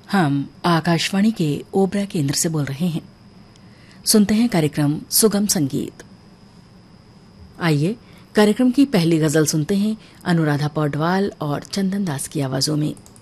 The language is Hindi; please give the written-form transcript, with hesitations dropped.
हम आकाशवाणी के ओबरा केंद्र से बोल रहे हैं। सुनते हैं कार्यक्रम सुगम संगीत। आइए कार्यक्रम की पहली गजल सुनते हैं अनुराधा पौडवाल और चंदन दास की आवाजों में।